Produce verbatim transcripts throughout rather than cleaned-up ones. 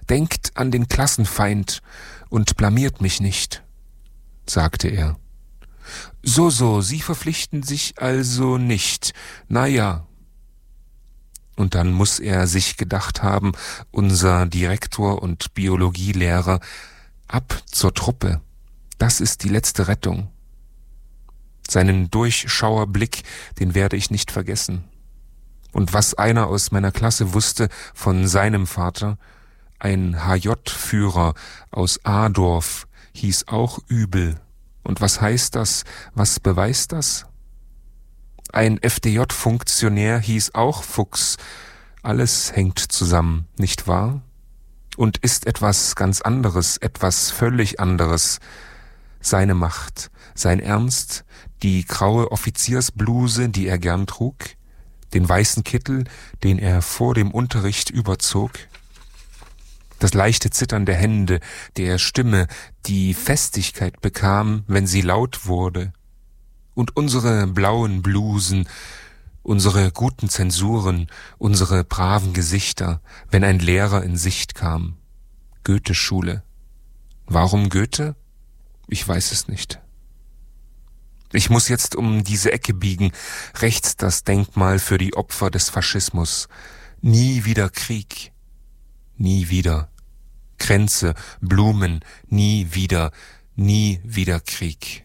Denkt an den Klassenfeind und blamiert mich nicht, sagte er. So, so, Sie verpflichten sich also nicht. Na ja. Und dann muss er sich gedacht haben, unser Direktor und Biologielehrer, ab zur Truppe. Das ist die letzte Rettung. Seinen Durchschauerblick, den werde ich nicht vergessen. Und was einer aus meiner Klasse wusste von seinem Vater, ein H J-Führer aus Adorf, hieß auch Übel. Und was heißt das? Was beweist das? Ein F D J-Funktionär hieß auch Fuchs. Alles hängt zusammen, nicht wahr? Und ist etwas ganz anderes, etwas völlig anderes. Seine Macht, sein Ernst, die graue Offiziersbluse, die er gern trug, den weißen Kittel, den er vor dem Unterricht überzog, das leichte Zittern der Hände, der Stimme, die Festigkeit bekam, wenn sie laut wurde, und unsere blauen Blusen, unsere guten Zensuren, unsere braven Gesichter, wenn ein Lehrer in Sicht kam. Goethe-Schule. Warum Goethe? Ich weiß es nicht. Ich muss jetzt um diese Ecke biegen, rechts das Denkmal für die Opfer des Faschismus. Nie wieder Krieg. Nie wieder. Kränze, Blumen, nie wieder, nie wieder Krieg.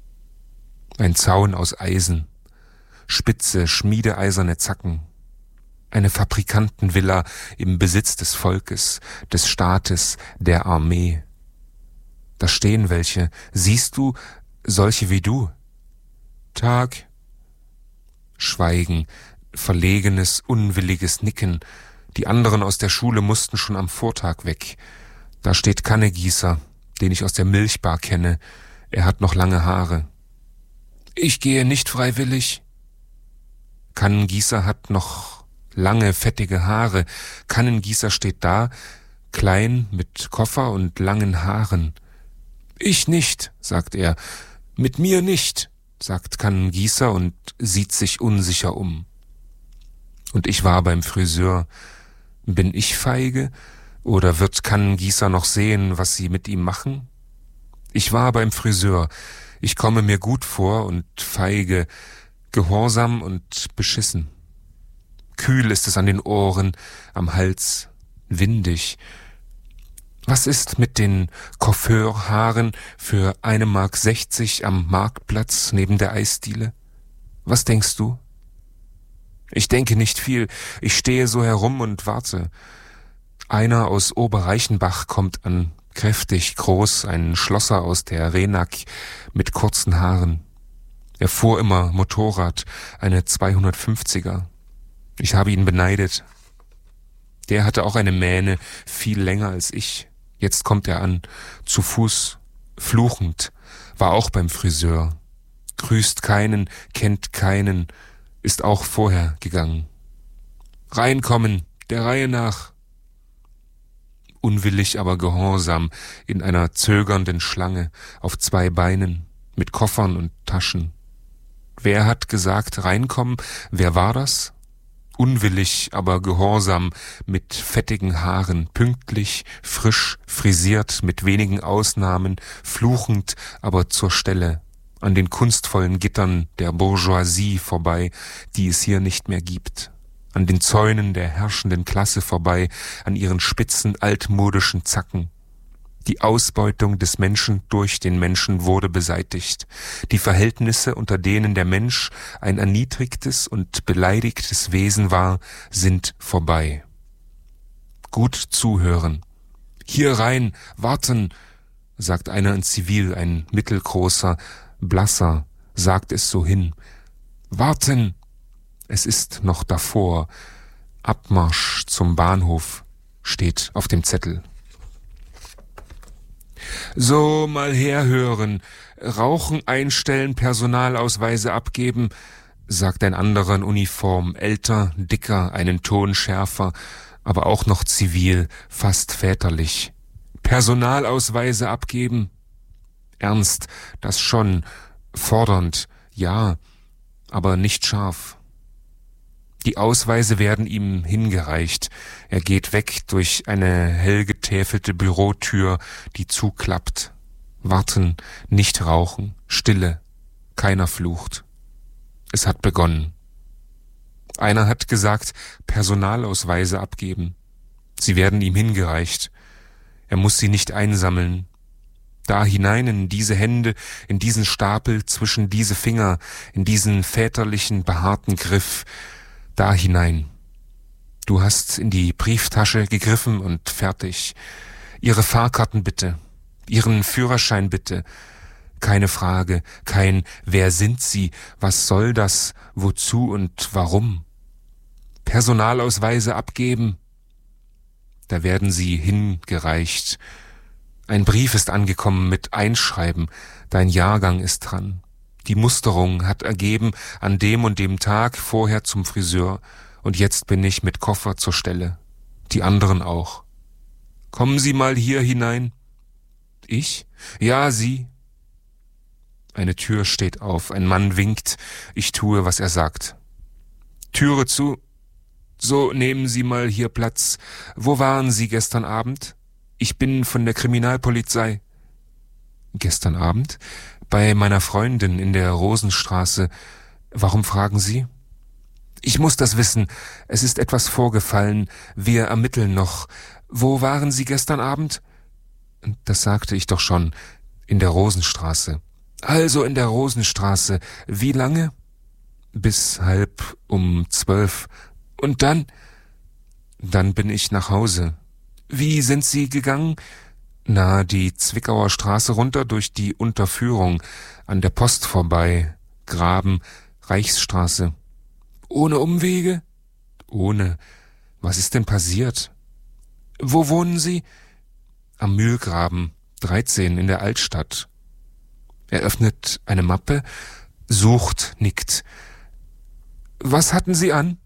Ein Zaun aus Eisen, spitze, schmiedeeiserne Zacken. Eine Fabrikantenvilla im Besitz des Volkes, des Staates, der Armee. Da stehen welche, siehst du, solche wie du. Tag. Schweigen, verlegenes, unwilliges Nicken. Die anderen aus der Schule mussten schon am Vortag weg. Da steht Kannegießer, den ich aus der Milchbar kenne. Er hat noch lange Haare. Ich gehe nicht freiwillig. Kannengießer hat noch lange, fettige Haare. Kannengießer steht da, klein, mit Koffer und langen Haaren. Ich nicht, sagt er. Mit mir nicht, sagt Kannengießer und sieht sich unsicher um. Und ich war beim Friseur. Bin ich feige? Oder wird Kannengießer noch sehen, was sie mit ihm machen? Ich war beim Friseur. Ich komme mir gut vor und feige, gehorsam und beschissen. Kühl ist es an den Ohren, am Hals, windig. Was ist mit den Coiffeurhaaren für eine Mark sechzig am Marktplatz neben der Eisdiele? Was denkst du? Ich denke nicht viel. Ich stehe so herum und warte. Einer aus Oberreichenbach kommt an, kräftig, groß, ein Schlosser aus der Renack mit kurzen Haaren. Er fuhr immer Motorrad, eine zweihundertfünfziger. Ich habe ihn beneidet. Der hatte auch eine Mähne, viel länger als ich. Jetzt kommt er an, zu Fuß, fluchend, war auch beim Friseur. Grüßt keinen, kennt keinen, ist auch vorher gegangen. Reinkommen, der Reihe nach. Unwillig, aber gehorsam, in einer zögernden Schlange, auf zwei Beinen, mit Koffern und Taschen. Wer hat gesagt, reinkommen? Wer war das? Unwillig, aber gehorsam, mit fettigen Haaren, pünktlich, frisch, frisiert, mit wenigen Ausnahmen, fluchend, aber zur Stelle, an den kunstvollen Gittern der Bourgeoisie vorbei, die es hier nicht mehr gibt, an den Zäunen der herrschenden Klasse vorbei, an ihren spitzen, altmodischen Zacken. Die Ausbeutung des Menschen durch den Menschen wurde beseitigt. Die Verhältnisse, unter denen der Mensch ein erniedrigtes und beleidigtes Wesen war, sind vorbei. Gut zuhören. Hier rein, warten, sagt einer in Zivil, ein mittelgroßer, blasser, sagt es so hin. Warten, es ist noch davor. Abmarsch zum Bahnhof steht auf dem Zettel. So, mal herhören. Rauchen einstellen, Personalausweise abgeben, sagt ein anderer in Uniform, älter, dicker, einen Ton schärfer, aber auch noch zivil, fast väterlich. Personalausweise abgeben? Ernst, das schon, fordernd, ja, aber nicht scharf. Die Ausweise werden ihm hingereicht. Er geht weg durch eine hell getäfelte Bürotür, die zuklappt. Warten, nicht rauchen, Stille, keiner flucht. Es hat begonnen. Einer hat gesagt, Personalausweise abgeben. Sie werden ihm hingereicht. Er muss sie nicht einsammeln. Da hinein in diese Hände, in diesen Stapel, zwischen diese Finger, in diesen väterlichen, behaarten Griff, da hinein. Du hast in die Brieftasche gegriffen und fertig. Ihre Fahrkarten bitte, Ihren Führerschein bitte. Keine Frage, kein »Wer sind Sie?«, »Was soll das?«, »Wozu?« und »Warum?«. Personalausweise abgeben. Da werden sie hingereicht. Ein Brief ist angekommen mit Einschreiben. Dein Jahrgang ist dran. Die Musterung hat ergeben an dem und dem Tag vorher zum Friseur. Und jetzt bin ich mit Koffer zur Stelle. Die anderen auch. Kommen Sie mal hier hinein. Ich? Ja, Sie. Eine Tür steht auf. Ein Mann winkt. Ich tue, was er sagt. Türe zu. So, nehmen Sie mal hier Platz. Wo waren Sie gestern Abend? Ich bin von der Kriminalpolizei. Gestern Abend? Bei meiner Freundin in der Rosenstraße. Warum fragen Sie? Ich muss das wissen. Es ist etwas vorgefallen. Wir ermitteln noch. Wo waren Sie gestern Abend? Das sagte ich doch schon. In der Rosenstraße. Also in der Rosenstraße. Wie lange? Bis halb um zwölf. Und dann? Dann bin ich nach Hause. Wie sind Sie gegangen? Na, die Zwickauer Straße runter durch die Unterführung, an der Post vorbei, Graben, Reichsstraße. Ohne Umwege? Ohne. Was ist denn passiert? Wo wohnen Sie? Am Mühlgraben, dreizehn in der Altstadt. Er öffnet eine Mappe, sucht, nickt. Was hatten Sie an?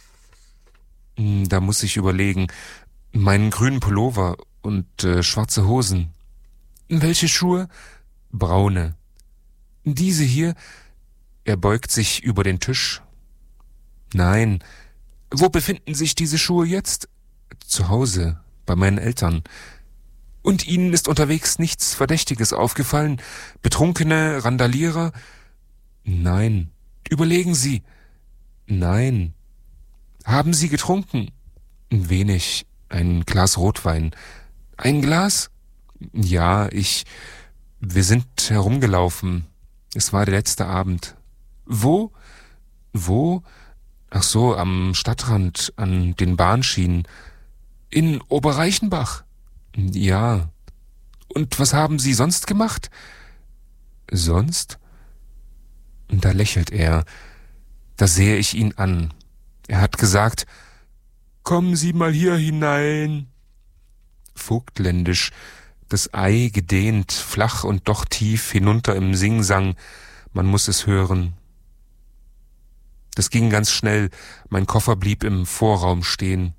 Da muss ich überlegen. Meinen grünen Pullover und äh, schwarze Hosen. Welche Schuhe? Braune. Diese hier? Er beugt sich über den Tisch. Nein. Wo befinden sich diese Schuhe jetzt? Zu Hause, bei meinen Eltern. Und Ihnen ist unterwegs nichts Verdächtiges aufgefallen? Betrunkene Randalierer? Nein. Überlegen Sie. Nein. Haben Sie getrunken? Wenig. Ein Glas Rotwein. Ein Glas? Ja, ich... Wir sind herumgelaufen. Es war der letzte Abend. Wo? Wo? Ach so, am Stadtrand, an den Bahnschienen. In Oberreichenbach? Ja. Und was haben Sie sonst gemacht? Sonst? Da lächelt er. Da sehe ich ihn an. Er hat gesagt, kommen Sie mal hier hinein. Vogtländisch, das Ei gedehnt, flach und doch tief hinunter im Singsang. Man muss es hören. Das ging ganz schnell. Mein Koffer blieb im Vorraum stehen.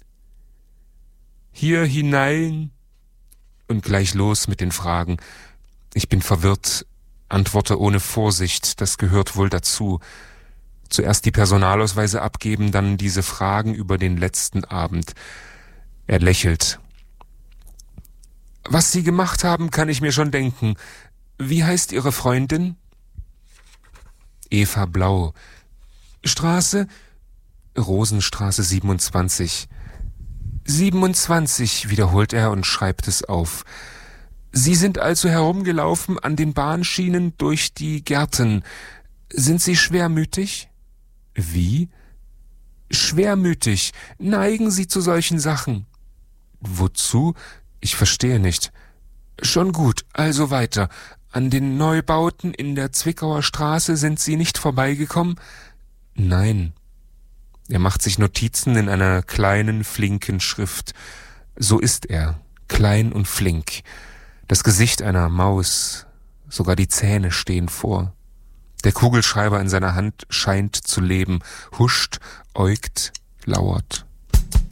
Hier hinein. Und gleich los mit den Fragen. Ich bin verwirrt, antworte ohne Vorsicht. Das gehört wohl dazu. Zuerst die Personalausweise abgeben, dann diese Fragen über den letzten Abend. Er lächelt. Was Sie gemacht haben, kann ich mir schon denken. Wie heißt Ihre Freundin? Eva Blau. Straße? Rosenstraße siebenundzwanzig. siebenundzwanzig, wiederholt er und schreibt es auf. Sie sind also herumgelaufen an den Bahnschienen durch die Gärten. Sind Sie schwermütig? Wie? Schwermütig. Neigen Sie zu solchen Sachen. Wozu? Ich verstehe nicht. Schon gut, also weiter. An den Neubauten in der Zwickauer Straße sind Sie nicht vorbeigekommen? Nein. Er macht sich Notizen in einer kleinen, flinken Schrift. So ist er, klein und flink. Das Gesicht einer Maus, sogar die Zähne stehen vor. Der Kugelschreiber in seiner Hand scheint zu leben, huscht, äugt, lauert.